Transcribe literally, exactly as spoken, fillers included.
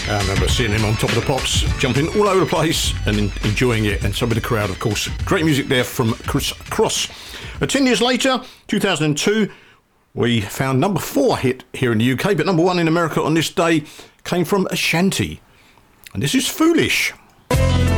I remember seeing him on Top of the Pops, jumping all over the place and in- enjoying it, and so with the crowd, of course. Great music there from Chris Cross. Uh, ten years later, two thousand two, we found number four hit here in the U K, but number one in America on this day came from Ashanti. And this is Foolish.